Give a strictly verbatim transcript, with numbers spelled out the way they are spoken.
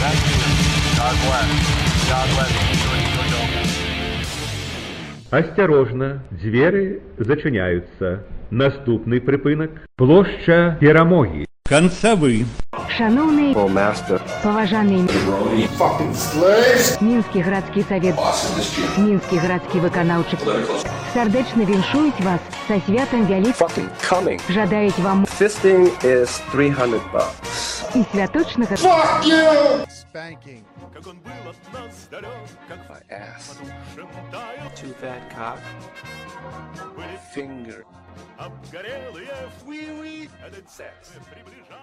God bless. God bless. Осторожно, двери зачиняються. Наступний припинок – площа Перемоги. Концевий. Шановний Oh, master. поважаний Fucking slaves. Мінський градський совет, Мінський градський виконавчик сердечно віншують вас со святом Великим, Fucking coming. жадають вам Fisting is three hundred bucks. і святочного Fuck you! Spanking. My ass. Too fat cock. Finger. Обгорелые фуи-уи, этот секс приближает.